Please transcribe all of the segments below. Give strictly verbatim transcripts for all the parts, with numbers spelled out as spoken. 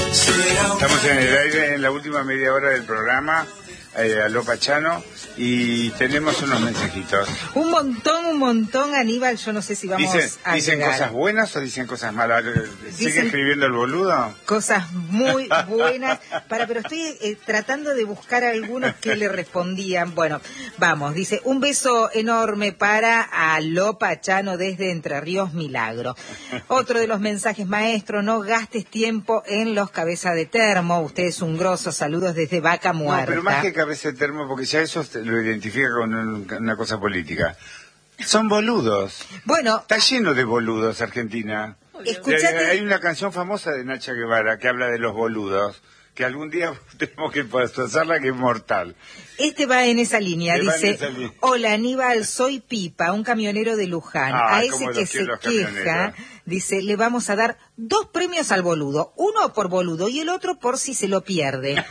Estamos en el aire en la última media hora del programa, eh, Aló Pachano, y tenemos unos mensajitos. Un montón, un montón, Aníbal, yo no sé si vamos ¿Dicen, a ¿Dicen llegar. cosas buenas o dicen cosas malas? ¿Sigue Dicen escribiendo el boludo? Cosas muy buenas, para, pero estoy eh, tratando de buscar algunos que le respondían. Bueno, vamos, dice, un beso enorme para Aló Pachano desde Entre Ríos, Milagro. Otro de los mensajes, maestro, no gastes tiempo en los cabeza de termo, usted es un grosso, saludos desde Vaca Muerta. No, pero más que cabeza de termo, porque ya eso lo identifica con un- una cosa política. Son boludos. Bueno, Está lleno de boludos Argentina. escuchate, Hay una canción famosa de Nacha Guevara que habla de los boludos, que algún día tenemos que pasarla, que es mortal. este va en esa línea, Que va en dice, esa línea. hola Aníbal, soy Pipa, un camionero de Luján. Ah, a ese cómo que los se quiero los queja, camioneros. dice, le vamos a dar dos premios al boludo, uno por boludo y el otro por si se lo pierde.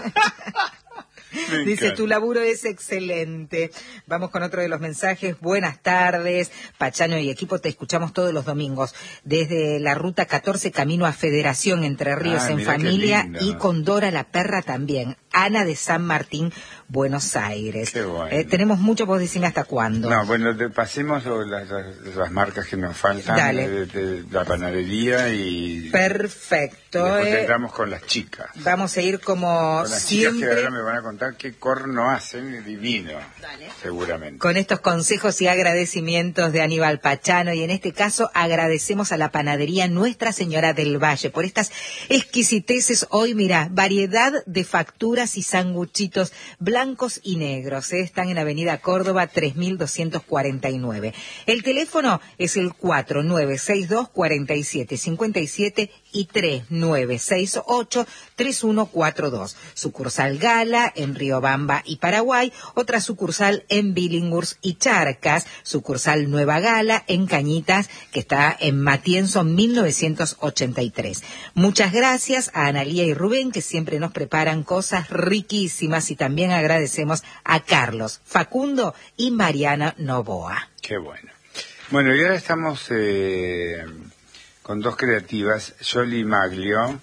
Me Dice, encanta. tu laburo es excelente. Vamos con otro de los mensajes. Buenas tardes, Pachano y equipo, te escuchamos todos los domingos. Desde la ruta catorce, camino a Federación, Entre Ríos, Ah, en mirá qué familia, lindo. y con Dora la perra también. Ana de San Martín, Buenos Aires. Qué bueno. Eh, tenemos mucho, vos decís, ¿hasta cuándo? No, bueno, te- pasemos lo- las, las- las marcas que nos faltan, Dale. de, de la panadería y Perfecto. después eh. entramos con las chicas. Vamos a ir como Con las chicas que siempre. ahora me van a contar qué corno hacen, divino, seguramente. Con estos consejos y agradecimientos de Aníbal Pachano, y en este caso agradecemos a la panadería Nuestra Señora del Valle por estas exquisiteces hoy, mira, variedad de facturas y sanguchitos blancos y negros, ¿eh? Están en Avenida Córdoba tres mil doscientos cuarenta y nueve. El teléfono es el cuatro nueve seis dos, cuatro siete cinco siete y tres nueve seis ocho, tres uno cuatro dos. Sucursal Gala en Riobamba y Paraguay, otra sucursal en Billinghurst y Charcas, sucursal Nueva Gala en Cañitas, que está en Matienzo mil novecientos ochenta y tres. Muchas gracias a Analía y Rubén, que siempre nos preparan cosas riquísimas, y también agradecemos a Carlos, Facundo y Mariana Novoa. Qué bueno. Bueno, y ahora estamos eh, con dos creativas, Yoli Maglio,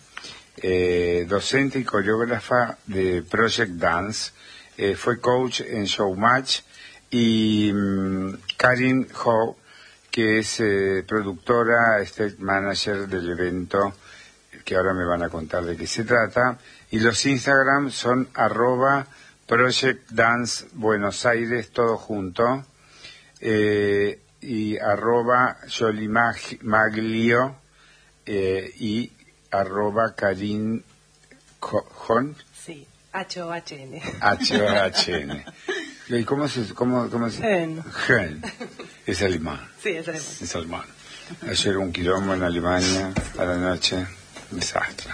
eh, docente y coreógrafa de Project Dance, eh, fue coach en Showmatch, y mm, Karin Ho, que es eh, productora, stage manager del evento, que ahora me van a contar de qué se trata, y los Instagram son arroba Project Dance Buenos Aires, todo junto, eh, y arroba Yoli Mag- Maglio, eh, y arroba Karin Hon, Sí, H O H N. H O H N. ¿Y cómo se, cómo, cómo se? Hen. Hen. Es alemán. Sí, es alemán. Es alemán. Ayer un quilombo en Alemania a la noche. Desastre.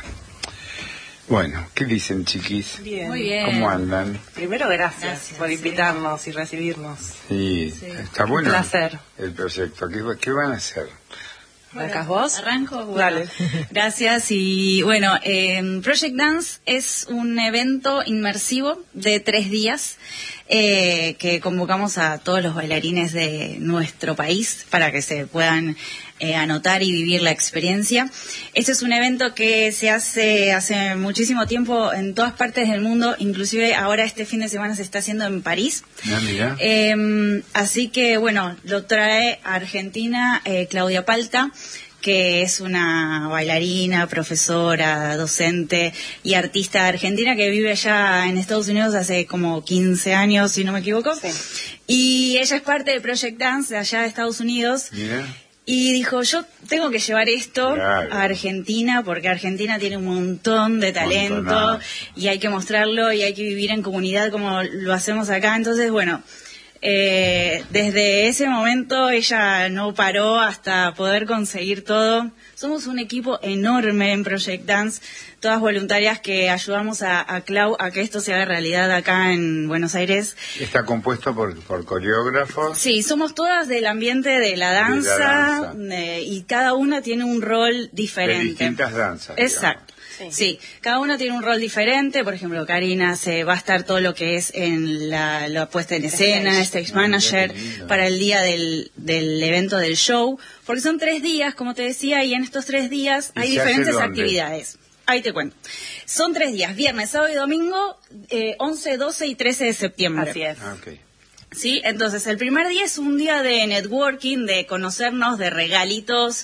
Bueno, ¿qué dicen, chiquis? Bien. Muy bien. ¿Cómo andan? Primero, gracias, Gracias, por invitarnos y recibirnos. Sí, Sí. está bueno. Un placer. El proyecto. ¿Qué, qué van a hacer? ¿Arrancás vos? Arranco. Bueno, Dale. Gracias. Y bueno, eh, Project Dance es un evento inmersivo de tres días eh, que convocamos a todos los bailarines de nuestro país para que se puedan eh, anotar y vivir la experiencia. Este es un evento que se hace hace muchísimo tiempo en todas partes del mundo, inclusive ahora este fin de semana se está haciendo en París. Ah, mira. Eh, así que, bueno, lo trae a Argentina eh, Claudia Palta, que es una bailarina, profesora, docente y artista argentina que vive allá en Estados Unidos hace como quince años, si no me equivoco. Sí. Y ella es parte de Project Dance de allá de Estados Unidos. Mira. Y dijo, yo tengo que llevar esto Claro. a Argentina, porque Argentina tiene un montón de talento Montonazo. y hay que mostrarlo y hay que vivir en comunidad como lo hacemos acá. Entonces, bueno, eh, desde ese momento ella no paró hasta poder conseguir todo. Somos un equipo enorme en Project Dance, todas voluntarias que ayudamos a, a Clau a que esto se haga realidad acá en Buenos Aires. Está compuesto por, por coreógrafos. Sí, somos todas del ambiente de la danza, danza. eh, y cada una tiene un rol diferente. De distintas danzas. Exacto. Sí. Sí, cada uno tiene un rol diferente. Por ejemplo, Karina se va a estar todo lo que es en la, la puesta en escena, Stage. stage Ah, manager, mira qué lindo. para el día del, del evento del show, porque son tres días, como te decía, y en estos tres días ¿Y hay se hace diferentes dónde? actividades. Ahí te cuento. Son tres días, viernes, sábado y domingo, eh, once, doce y trece de septiembre. Así es. Ah, okay. Sí, entonces el primer día es un día de networking, de conocernos, de regalitos,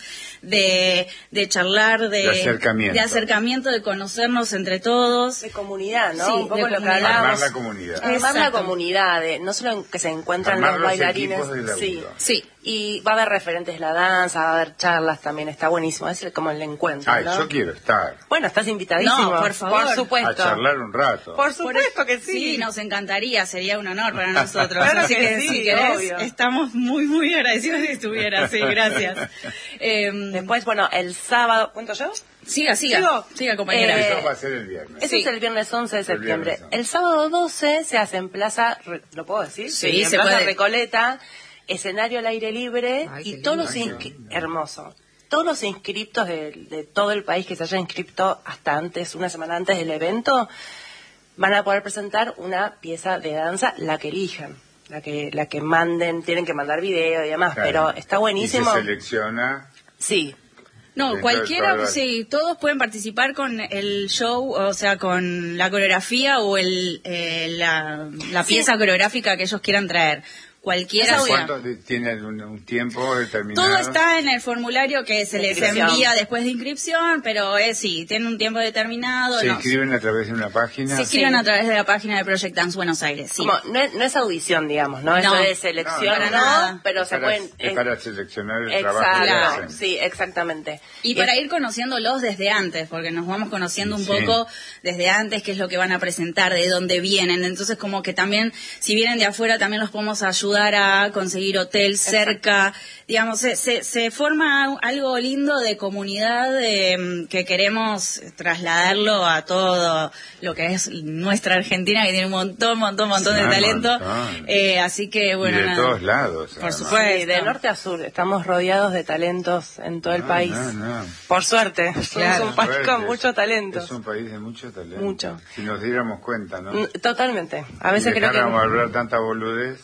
de, de charlar, de, De acercamiento. de acercamiento, de conocernos entre todos. De comunidad, ¿no? Sí, un poco de lo que comunidad. hablábamos. Armar la comunidad. Armar la Exacto. comunidad, de, no solo en que se encuentran Armar los los bailarines. equipos de laburo. Sí. Sí. Y va a haber referentes de la danza, va a haber charlas también, está buenísimo. Es como el encuentro, Ay, ¿no? yo quiero estar. Bueno, estás invitadísimo. No, por favor. Por supuesto. A charlar un rato. Por supuesto que sí. Sí, nos encantaría, sería un honor para nosotros. Claro Así que que, sí, si querés, obvio. estamos muy, muy agradecidos de que estuvieras. Sí, gracias. Eh, Después, bueno, el sábado, ¿cuento yo? siga, siga, Digo, siga, compañera. eh, Eso va a ser el viernes. Ese Sí. es el viernes once de El septiembre. viernes. El sábado doce se hace en Plaza, Re- ¿lo puedo decir? Sí, en se Plaza puede. Recoleta, escenario al aire libre Ay, qué y todos lindo. los Ay, qué inscri- lindo. hermoso. Todos los inscriptos de, de todo el país que se haya inscrito hasta antes, una semana antes del evento, van a poder presentar una pieza de danza, la que elijan, la que la que manden, tienen que mandar video y demás, Claro. pero está buenísimo. Y se selecciona. Sí, No, Dentro cualquiera, de todo el- sí, todos pueden participar con el show, o sea, con la coreografía o el eh, la, la Sí. pieza coreográfica que ellos quieran traer. Cualquiera sea. ¿Cuánto de- tiene un, un tiempo determinado? Todo está en el formulario que se De les inscripción. envía después de inscripción, pero es sí, tiene un tiempo determinado. ¿Se no. inscriben a través de una página? Se inscriben Sí. a través de la página de Project Dance Buenos Aires, sí. como, no, es, no es audición, digamos, ¿no? Eso No. es selección, No, para no, nada. pero Es se para- pueden... Es eh, para seleccionar el trabajo que Exacto, hacen. sí, exactamente. Y para ir conociéndolos desde antes, porque nos vamos conociendo un Sí. poco desde antes qué es lo que van a presentar, de dónde vienen. Entonces, como que también, si vienen de afuera, también los podemos ayudar a conseguir hotel cerca. Digamos, se, se, se forma algo lindo de comunidad eh, que queremos trasladarlo a todo lo que es nuestra Argentina, que tiene un montón, montón, montón Sí, de un talento. montón. Eh, así que, bueno, y de nada. todos lados. Por además. supuesto. Sí, de norte a sur, estamos rodeados de talentos en todo el No, país. no, no. Por suerte, Claro. somos un país Suerte. con mucho talento. Es un país de mucho talento. Mucho. Si nos diéramos cuenta, ¿no? Mm, Totalmente. A veces y creo que dejáramos hablar tanta boludez.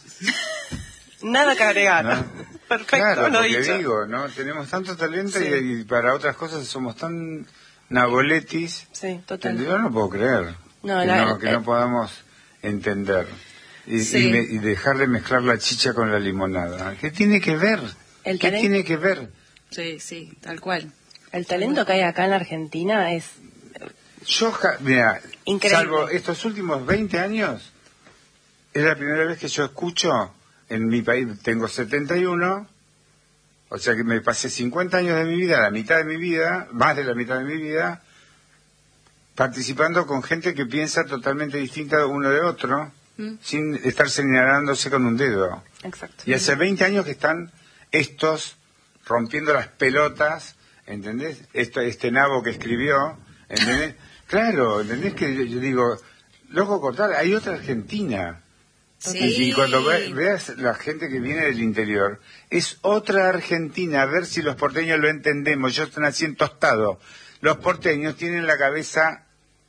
nada que agregar. ¿no? Perfecto, Claro, lo porque dicho. digo, ¿no? Tenemos tanto talento Sí. y, y para otras cosas somos tan naboletis. Sí, que total. yo no puedo creer No, que, la- no, que eh, no podamos entender. Y, Sí. y me- y dejar de mezclar la chicha con la limonada. ¿Qué tiene que ver? El ¿Qué talen- tiene que ver? Sí, sí, tal cual. El talento que hay acá en la Argentina es Yo, ja- mira, Increíble. salvo estos últimos veinte años, es la primera vez que yo escucho en mi país, tengo setenta y uno, o sea que me pasé cincuenta años de mi vida, la mitad de mi vida, más de la mitad de mi vida, participando con gente que piensa totalmente distinta uno de otro, Mm. sin estar señalándose con un dedo. exacto. Y hace veinte años que están estos rompiendo las pelotas, ¿entendés? Esto, este nabo que escribió, ¿entendés? Claro, ¿entendés? Que yo, yo digo, loco cortar, hay otra Argentina. Sí. Y, y cuando ve- veas la gente que viene del interior, es otra Argentina, a ver si los porteños lo entendemos. Yo nací en Tostado. Los porteños tienen la cabeza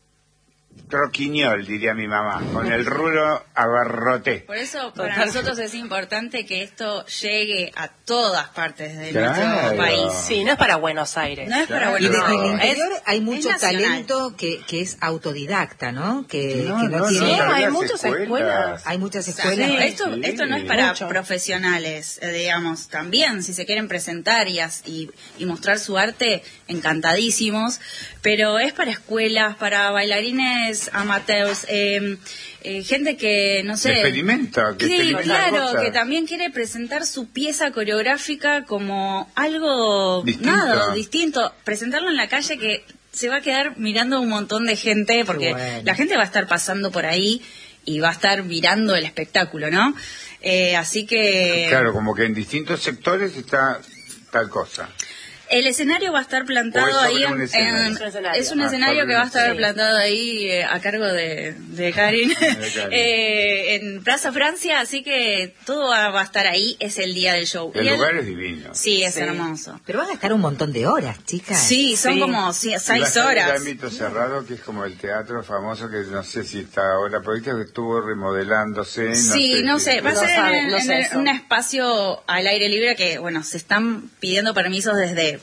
troquiñol, diría mi mamá, con el rulo abarroté. Por eso para Total. nosotros es importante que esto llegue a todas partes de Claro. nuestro país. Sí, no es para Buenos Aires. No es para Claro. Y Buenos desde el Aires. interior Es- hay es mucho nacional. talento que, que es autodidacta, ¿no? Que No, que no, no, tiene... no, no, hay las muchas escuelas. Hay muchas Sí, escuelas. esto, Sí. esto no es para Mucho. profesionales, eh, digamos, también si se quieren presentar y, as- y, y mostrar su arte, encantadísimos, pero es para escuelas, para bailarines amateurs, eh, eh, gente que, no sé... Experimenta, que Sí, experimenta claro, cosas. que también quiere presentar su pieza coreográfica como algo, Distinto. nada, distinto, presentarlo en la calle que se va a quedar mirando un montón de gente, porque bueno. la gente va a estar pasando por ahí y va a estar mirando el espectáculo, ¿no? Eh, así que Claro, como que en distintos sectores está tal cosa. el escenario va a estar O plantado es sobre ahí en, un escenario. en- Es un escenario. es un Ah, escenario sobre que va a un estar escenario. plantado ahí eh, a cargo de, de Karin, Karin. eh, en Plaza Francia, así que todo va, va a estar ahí, es el día del show. El Y el- lugar es divino. Sí, es Sí. hermoso. Pero van a estar un montón de horas, chicas. Sí, son Sí. como sí, Y va a seis estar horas. el ámbito cerrado, que es como el teatro famoso, que no sé si está ahora, porque que estuvo remodelándose. No Sí, sé no si- sé, va a No ser sabe, en, no en sé el- eso. un espacio al aire libre que, bueno, se están pidiendo permisos desde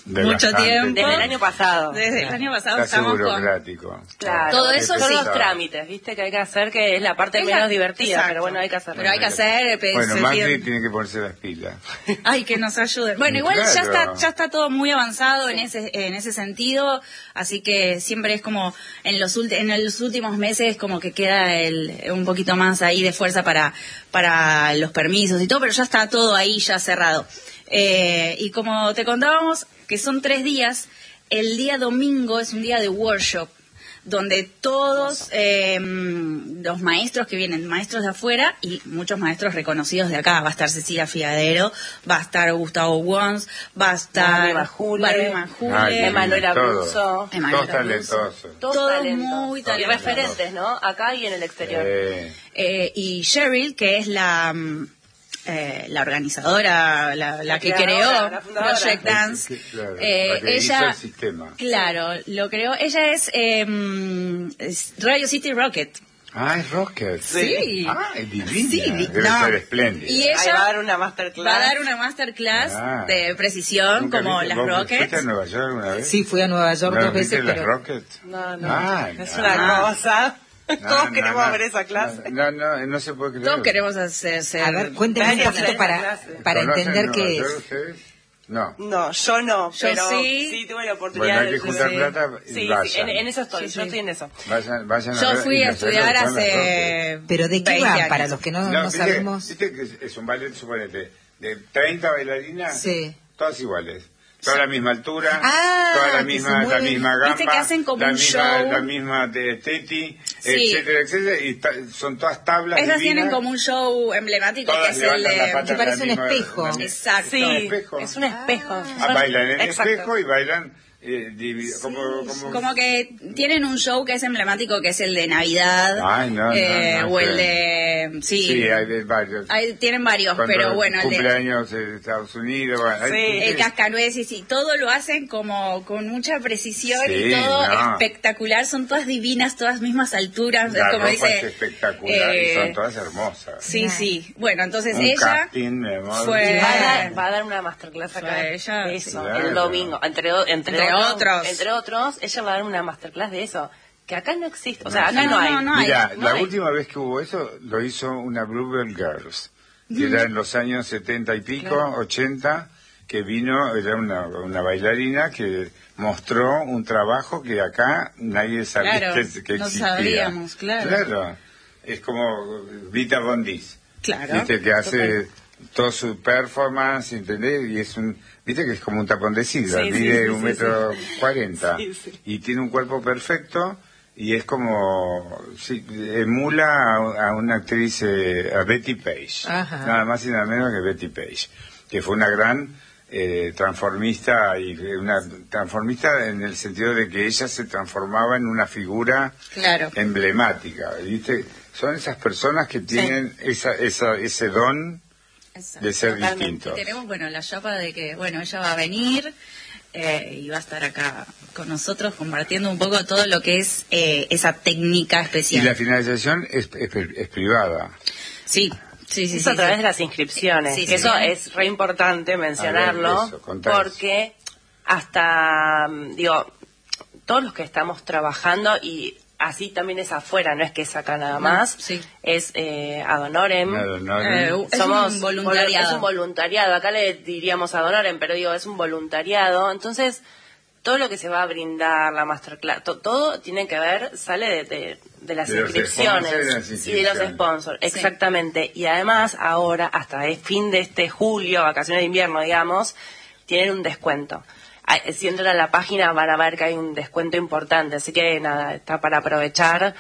De mucho bastante. tiempo. Desde el año pasado. Desde el año pasado Está estamos con... burocrático. Claro, Todo Qué eso son sí. los trámites, viste, que hay que hacer, que es la parte Es la- menos divertida, exacto. pero bueno, hay que hacerlo. Pero hay que hacer... eh, Bueno, se Macri tiene- tiene que ponerse las pilas. Ay, que nos ayuden. Bueno, igual ya Claro. está ya está todo muy avanzado en ese en ese sentido, así que siempre es como en los ulti- en los últimos meses como que queda el un poquito más ahí de fuerza para para los permisos y todo, pero ya está todo ahí ya cerrado. Eh, y como te contábamos, que son tres días, el día domingo es un día de workshop, donde todos eh, los maestros que vienen, maestros de afuera y muchos maestros reconocidos de acá, va a estar Cecilia Fiadero, va a estar Gustavo Wons, va a estar Barbie Majule, Barbie Majule, Ay, Emanuela todo. Bruso. Emanuela Todos talentosos. Todos Todos talentos. muy Y talentosos. referentes, ¿no? Acá y en el exterior. Eh, eh, y Cheryl, que es la... mm, eh, la organizadora, la, la que creadora, creó la fundadora. Project Dance, Sí, claro, eh, la que hizo ella, el sistema. claro, lo creó. Ella es, eh, es Radio City Rocket. Ah, es Rocket. Sí. Ah, es divina. Sí, di- Debe no. ser espléndida. Y Ahí ella va a dar una masterclass. va a dar una masterclass Ah. de precisión ¿Nunca como viste- las vos Rockets. ¿Fuiste a Nueva York alguna vez? Sí, fui a Nueva York ¿No dos viste veces, las pero... Rockets? No, no. Ah, es no. una Ah. cosa. No, Todos no, queremos no. ver esa clase. No, no, no, no se puede creer. Todos queremos hacer... ser- A ver, cuéntenme un Varias poquito de para, esas clases. para ¿Conocen entender Nueva qué York es. ustedes? No. No, yo no, Yo pero sí. sí tuve la Bueno, oportunidad hay que de... juntar sí. plata y Sí, sí, vayan. en, en eso estoy, Sí, yo sí. estoy en eso. Vayan, vayan a Yo ver fui y a no saben estudiar lo que son las Rockets. hace... Pero ¿de qué veinte van? años. Para los que no, no viste, sabemos... viste que es, es un ballet, suponete, de treinta bailarinas, Sí. todas iguales. Toda la misma altura, Ah, toda la que misma, se la mueven. misma gamba, Viste que hacen como la un misma, show. la misma de teti, Sí. etcétera, etcétera, y ta- son todas tablas Esas divinas. tienen como un show emblemático Todas que es el levantan la pata de... que parece en la un misma- espejo. en la- Exacto. Sí, espejo. es un espejo. Ah, bailan en el Exacto. espejo y bailan eh, divi- como, como, Como que tienen un show que es emblemático, que es el de Navidad. Ay, no, no, eh, no, o el sí. de... Sí, Sí, hay de varios. hay- tienen varios, Cuando pero bueno, el de... cumpleaños en Estados Unidos. bueno, hay- Sí. El cascanueces y todo lo hacen como con mucha precisión Sí, y todo no. espectacular. Son todas divinas, todas mismas alturas. La es como ropa dice, es espectacular y eh, son todas hermosas. Sí, sí. Bueno, entonces Un ella casting, mi amor. fue- Va a, dar, va a dar una masterclass acá Fue ella, de eso, sí. el domingo. Entre, o- entre, Entre otros, otros. Entre otros, ella va a dar una masterclass de eso. Que acá no existe. O sea, No, acá no, no, hay. no, no hay. Mira, no la hay. última vez que hubo eso lo hizo una Bluebell Girls, que era en los años setenta y pico, Claro. ochenta, que vino, era una, una bailarina que mostró un trabajo que acá nadie sabía Claro, que, que no existía. sabíamos, claro. Claro, es como Vita Bondis, Claro. ¿viste? Que hace todo su performance, ¿entendés? Y es un, viste que es como un tapón de sidra, Sí, sí, mide sí, un sí, metro cuarenta Sí, sí. y tiene un cuerpo perfecto y es como, sí, emula a, a una actriz, eh, a Betty Page, Ajá. nada más y nada menos que Betty Page, que fue una gran eh, transformista, y una transformista en el sentido de que ella se transformaba en una figura Claro. emblemática, ¿viste? Son esas personas que tienen esa, esa, ese don Exacto. de ser Totalmente. distintos. Y tenemos, bueno, la chapa de que, bueno, ella va a venir eh, y va a estar acá con nosotros compartiendo un poco todo lo que es eh, esa técnica Y especial. la finalización es, es, es privada. Sí, sí, sí. Es sí, a través sí. de las inscripciones. Sí, que sí. eso es re importante mencionarlo. A ver, eso, contá eso. Porque hasta, mm, digo, todos los que estamos trabajando, y así también es afuera, no es que es acá nada más, sí. es eh, ad honorem. No, no, Eh, no. es un voluntariado. Es un voluntariado. Acá le diríamos ad honorem, pero digo, es un voluntariado. Entonces, todo lo que se va a brindar, la masterclass, to- todo tiene que ver, sale de, de, de las De los inscripciones sponsors y de las y de los inscripciones. sponsors. Sí. Exactamente. Y además, ahora, hasta el fin de este julio, vacaciones de invierno, digamos, tienen un descuento. Ay, Si entran a la página van a ver que hay un descuento importante. Así que nada, está para aprovechar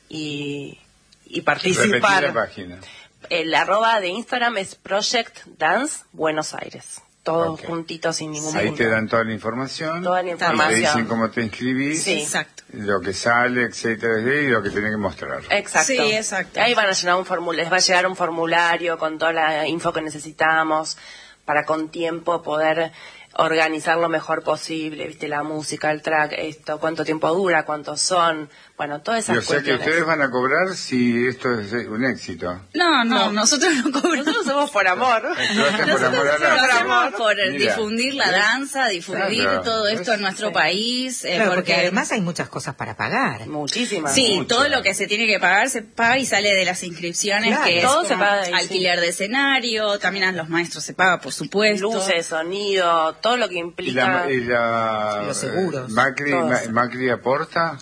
y, y Repetí participar. la página. El arroba de Instagram es Project Dance Buenos Aires. Todo Ok. juntito sin ningún Ahí punto. te dan toda la información. Toda la y información. te dicen cómo te inscribís, Sí. Exacto. lo que sale, etcétera, y lo que tenés que mostrar. Exacto. Sí, exacto. Ahí van a llenar un formulario, les va a llegar un formulario con toda la info que necesitamos para con tiempo poder organizar lo mejor posible, viste, la música, el track, esto, cuánto tiempo dura, cuántos son, bueno, todas esas y o sea cuestiones. que ustedes van a cobrar si esto es un éxito. No, no, No. nosotros no cobramos. Nosotros somos por amor. Esto hacen por amor a Lo la hacemos por Mira, difundir la ¿ves? danza, difundir Claro, todo esto ¿ves? en nuestro Sí. país. eh, Claro, porque además hay muchas cosas para pagar. Muchísimas. Sí, Mucho. todo lo que se tiene que pagar se paga y sale de las inscripciones, Claro. que es Todo se como paga ahí, alquiler sí. de escenario, también a los maestros se paga, por supuesto. Luces, sonido, todo lo que ¿Y implica. la, y la Los seguros. eh, Macri, Todos. Ma- Macri aporta?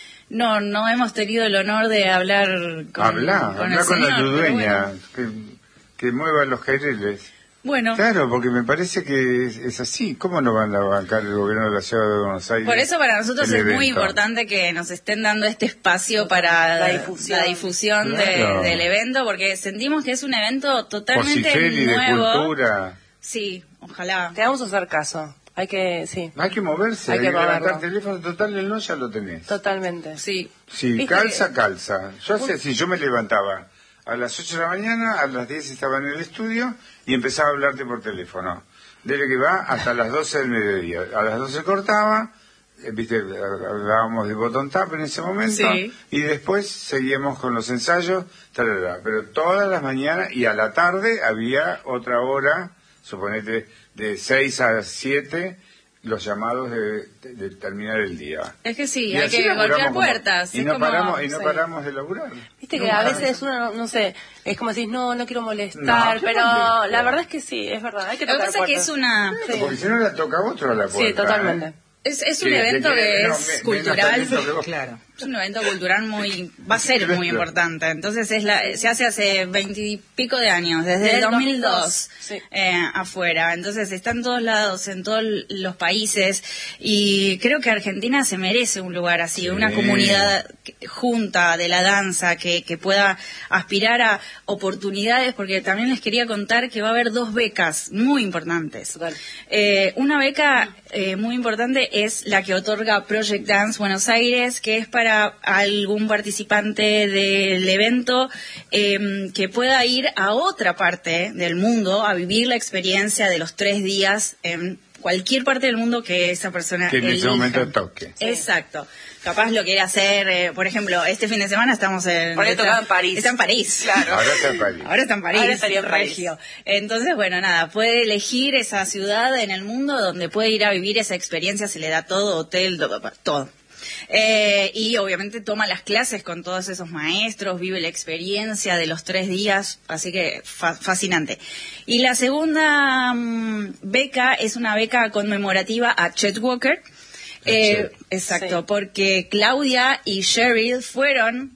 No, no hemos tenido el honor de hablar con, Habla, con habla el con la señor, pero dueña, bueno. que, que mueva los caireles. Bueno, Claro, porque me parece que es, es así. ¿Cómo no van a bancar el gobierno de la ciudad de Buenos Aires? por eso para nosotros el es muy evento? importante que nos estén dando este espacio para La difusión. la difusión de- Claro. del evento, porque sentimos que es un evento totalmente Porciferi, de nuevo. cultura. Sí, ojalá. Te vamos a hacer caso. Hay que, sí, Hay que moverse, Hay hay, que que levantar moverlo. teléfono, total, el no ya lo tenés. totalmente. Sí. Si Viste calza, que- calza. Yo sé, si yo me levantaba a las ocho de la mañana, a las diez estaba en el estudio y empezaba a hablarte por teléfono. Desde que va hasta las doce del mediodía. A las doce cortaba, eh, viste, hablábamos de botón tap en ese momento, Sí. y después seguíamos con los ensayos, tarara. Pero todas las mañanas y a la tarde había otra hora, suponete, de seis a siete, los llamados de, de- de terminar el día. Es que sí, Y hay así que laburamos golpear como- puertas. Y es no, como- paramos, y no sí. paramos de laburar. Viste que Nunca. a veces uno, no, no sé, es como decís, no, no quiero molestar, No, pero no, la verdad es que sí, es verdad, hay que Lo que tocar pasa es que puertas. es una... Sí. Porque si no la toca a otro a la puerta. Sí, totalmente. ¿eh? Es, es un Que- evento que- que no, es me- menos cultural. talento que vos. Claro. Es un evento cultural muy, va a ser muy importante. Entonces es la, se hace hace veintipico de años, desde Desde el el dos mil dos, sí. eh, afuera. Entonces está en todos lados, en todos los países, y creo que Argentina se merece un lugar así, Sí. una comunidad que- junta de la danza que, que pueda aspirar a oportunidades, porque también les quería contar que va a haber dos becas muy importantes. Total. Eh, una beca eh, muy importante es la que otorga Project Dance Buenos Aires, que es para algún participante del evento eh, que pueda ir a otra parte del mundo a vivir la experiencia de los tres días en cualquier parte del mundo que esa persona Que en ese elija. momento toque. Exacto. Capaz lo quiere hacer, eh, por ejemplo, este fin de semana estamos en... Por ahí está, tocaba en París. Está en París. Claro. Ahora está en París. Ahora está en París, Ahora estaría en París. regio. Entonces, bueno, nada, puede elegir esa ciudad en el mundo donde puede ir a vivir esa experiencia, se le da todo, hotel, todo. todo. Eh, y obviamente toma las clases con todos esos maestros, vive la experiencia de los tres días, así que fa- fascinante. Y la segunda mm, beca es una beca conmemorativa a Chet Walker. Eh, Chet. exacto, Sí. porque Claudia y Cheryl fueron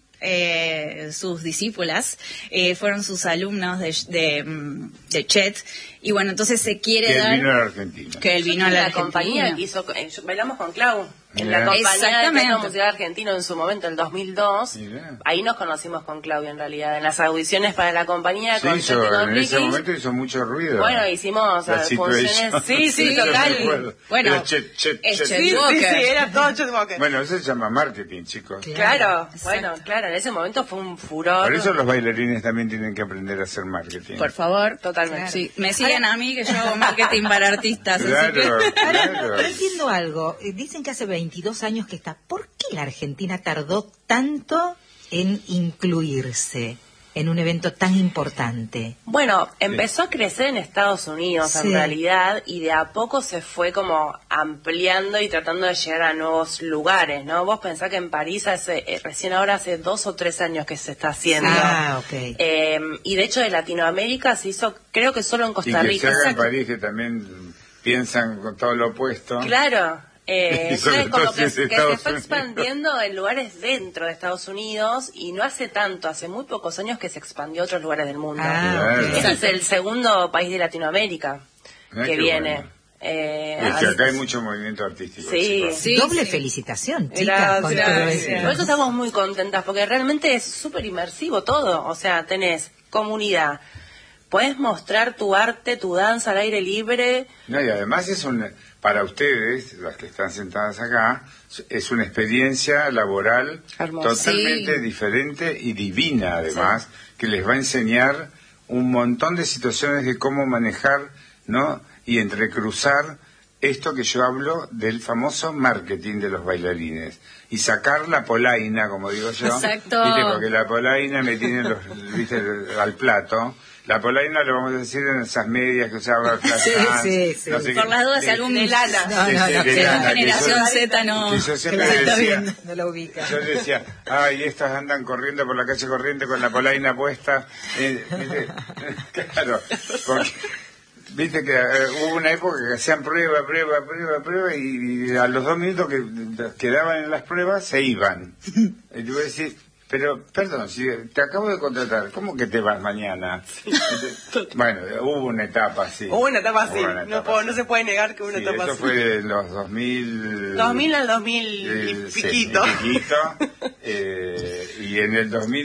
eh, sus discípulas, eh, fueron sus alumnos de, de, mm, de Chet, y bueno, entonces se quiere Que él dar... vino a la Argentina. que él vino a la, la Argentina. compañía que hizo, eh, yo- bailamos con Clau, en la Mirá. compañía de Exactamente. teatro musical argentino en su momento, el dos mil dos. Mirá. Ahí nos conocimos con Claudia en realidad, en las audiciones para la compañía Sí, con hizo- Chet y con en ese Ricky. momento hizo mucho ruido. Bueno, hicimos La eh, situation. funciones, sí, sí, yo total. recuerdo. Bueno, Era Chet, Chet, es Chet. Chet Sí, sí, Walker. sí, era todo Chet Walker. Bueno, eso se llama marketing, chicos. Claro, Exacto. bueno, claro, en ese momento fue un furor. Por eso los bailarines también tienen que aprender a hacer marketing. Por favor. Totalmente. Sí, me siguen a mí que yo hago marketing para artistas. así Claro, que- claro. Pero entiendo algo. Eh, Dicen que hace veintidós años que está. ¿Por qué la Argentina tardó tanto en incluirse en un evento tan importante? Bueno, empezó a crecer en Estados Unidos Sí. en realidad y de a poco se fue como ampliando y tratando de llegar a nuevos lugares, ¿no? Vos pensás que en París hace, eh, recién ahora hace dos o tres años que se está haciendo. Ah, ok. Eh, y de hecho de Latinoamérica se hizo, creo que solo en Y Costa que se Rica. haga en Exacto. París, que también piensan con todo lo opuesto. Claro. Eh, Y sobre entonces, como todo que, si es que Estados se fue Unidos. expandiendo en lugares dentro de Estados Unidos y no hace tanto, hace muy pocos años que se expandió a otros lugares del mundo. Ah, ok. Ese es el segundo país de Latinoamérica Ah, que qué viene. bueno. Eh, Es que así- acá hay mucho movimiento artístico. Sí. chicos. Sí, Doble sí. felicitación, chicas, Gracias, con todo gracias. esto. Por eso estamos muy contentas, porque realmente es súper inmersivo todo. O sea, tenés comunidad, podés mostrar tu arte, tu danza al aire libre. No, y además es un, para ustedes, las que están sentadas acá, es una experiencia laboral Hermosa. totalmente Sí. diferente y divina, además, que les va a enseñar un montón de situaciones de cómo manejar, ¿no? Y entrecruzar esto que yo hablo del famoso marketing de los bailarines y sacar la polaina, como digo yo. Exacto. ¿Viste? Porque la polaina me tiene los, ¿viste? al plato. La polaina lo vamos a decir en esas medias que usaba Flash Sí, Dance, sí, sí. no sé Por qué. las dudas, si De- algún de lana. No, Sí, no, sí, no, de que lana, la que generación yo- Z no, que yo siempre no la está decía- viendo. No lo ubica. Yo decía, ay, estas andan corriendo por la calle Corriente con la polaina puesta. Eh, ¿viste? Claro, porque viste que eh, hubo una época que hacían prueba, prueba, prueba, prueba, y, y a los dos minutos que quedaban en las pruebas se iban. Y yo voy a decir, pero, perdón, si te acabo de contratar, ¿cómo que te vas mañana? Bueno, hubo una etapa así. Hubo una etapa así, Hubo una no, etapa puedo- así. no se puede negar que hubo una Sí, etapa eso así. fue de los dos mil... dos mil al dos mil eh, y sí, piquito. y piquito, eh, y en el dos mil